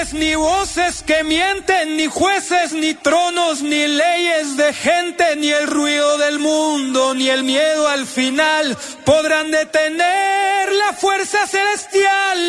Ni voces que mienten, ni jueces, ni tronos, ni leyes de gente, ni el ruido del mundo, ni el miedo al final podrán detener la fuerza celestial.